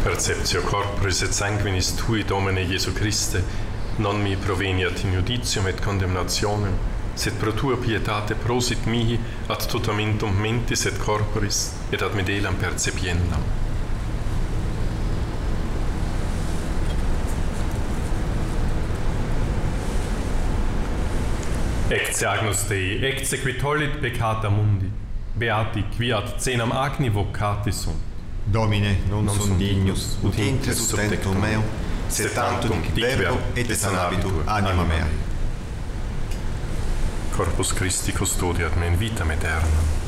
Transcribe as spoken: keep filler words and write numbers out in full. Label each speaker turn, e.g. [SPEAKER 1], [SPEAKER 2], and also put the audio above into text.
[SPEAKER 1] Perceptio corporis et sanguinis tui, Domine Iesu Christe, non mi proveniat in judicium et condemnationem, sed pro tua pietate prosit mihi ad tutamentum mentis et corporis, et ad medelam percepiendam. Ecce agnus Dei, ecce qui tollit peccata mundi, beati qui ad cenam agni vocatis sunt.
[SPEAKER 2] Domine, non, non sum dignus, ut
[SPEAKER 1] ut
[SPEAKER 2] intre sub tectum meo, sed tantum dic verbo et sanabitur anima mea.
[SPEAKER 1] Corpus Christi custodiat me in vitam aeternam.